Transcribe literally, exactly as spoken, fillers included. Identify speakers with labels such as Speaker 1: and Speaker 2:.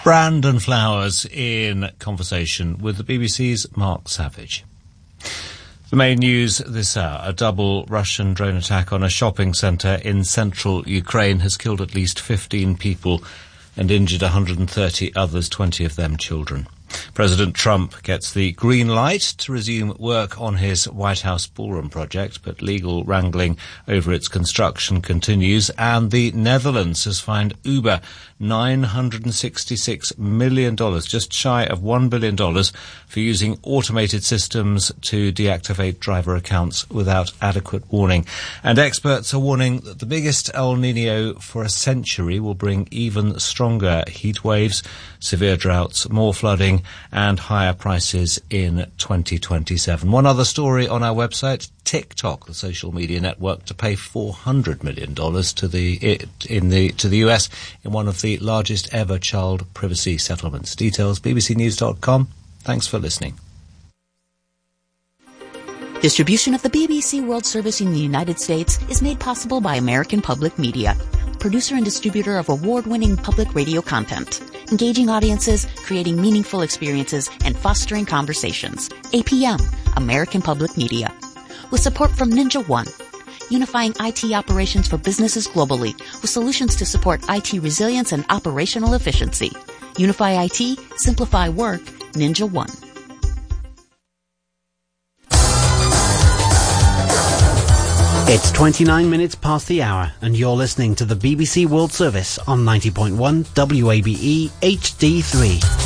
Speaker 1: Brandon Flowers in conversation with the B B C's Mark Savage. The main news this hour: a double Russian drone attack on a shopping centre in central Ukraine has killed at least fifteen people and injured one hundred thirty others, twenty of them children. President Trump gets the green light to resume work on his White House ballroom project, but legal wrangling over its construction continues, and the Netherlands has fined Uber nine hundred sixty-six million dollars, just shy of one billion dollars, for using automated systems to deactivate driver accounts without adequate warning. And experts are warning that the biggest El Niño for a century will bring even stronger heat waves, severe droughts, more flooding, and higher prices in twenty twenty-seven. One other story on our website: TikTok, the social media network, to pay four hundred million dollars to the in the to the U S in one of the largest ever child privacy settlements. Details b b c news dot com. Thanks for listening.
Speaker 2: Distribution of the B B C World Service in the United States is made possible by American Public Media, producer and distributor of award-winning public radio content, engaging audiences, creating meaningful experiences, and fostering conversations. A P M, American Public Media. With support from Ninja One, unifying I T operations for businesses globally with solutions to support I T resilience and operational efficiency. Unify I T, simplify work, Ninja One.
Speaker 3: It's twenty-nine minutes past the hour, and you're listening to the B B C World Service on ninety point one W A B E H D three.